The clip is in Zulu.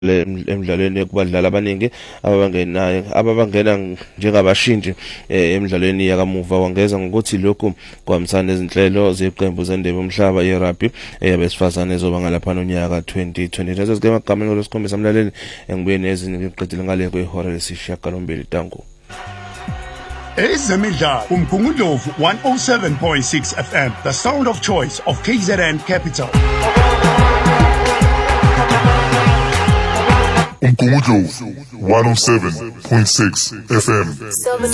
emidlalweni kubadlali abaningi ababangena njengabashinji emidlalweni yakamuva. Wangeza ngokuthi lokhu kuhambisana nezinhlelo zeqembu zendebe yomhlaba ye-rugby yabesifazane ezoba ngalaphana unyaka 2020. Sesike emagama losikhombisa mlaleli engibuye nezinye ngiqedile ngale kwehora lesishiyagalombili tango. Ezemidlalo uMgungundlovu 107.6 FM, the sound of choice of KZN Capital. Umgungundlovu 107.6 FM.